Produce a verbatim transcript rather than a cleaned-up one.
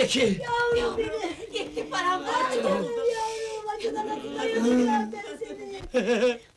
Zeki! Yavrum beni! Gitti paramparça Canım oldu. yavrum, acıdan acıdan yürüyorum ben seni!